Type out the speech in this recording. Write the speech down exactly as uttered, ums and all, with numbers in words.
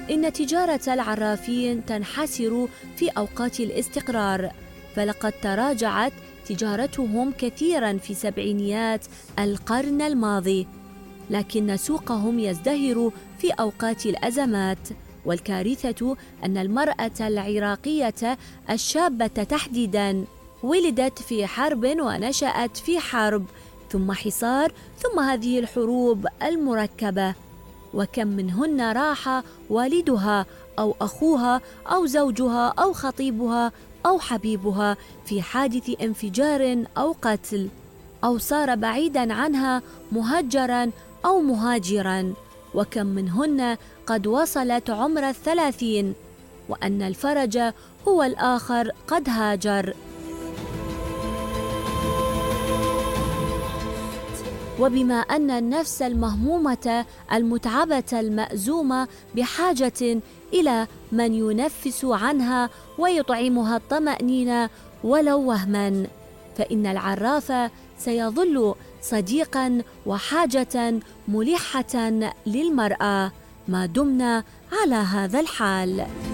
إن تجارة العرافين تنحسر في أوقات الاستقرار، فلقد تراجعت تجارتهم كثيراً في سبعينيات القرن الماضي، لكن سوقهم يزدهر في أوقات الأزمات. والكارثة أن المرأة العراقية الشابة تحديداً ولدت في حرب ونشأت في حرب، ثم حصار، ثم هذه الحروب المركبة. وكم منهن راح والدها أو أخوها أو زوجها أو خطيبها أو حبيبها في حادث انفجار أو قتل، أو صار بعيداً عنها مهجراً أو مهاجراً. وكم منهن قد وصلت عمر الثلاثين وأن الفرج هو الآخر قد هاجر. وبما أن النفس المهمومة المتعبة المأزومة بحاجة إلى من ينفس عنها ويطعمها الطمأنينة ولو وهما، فإن العراف سيظل صديقاً وحاجة ملحة للمرأة ما دمنا على هذا الحال.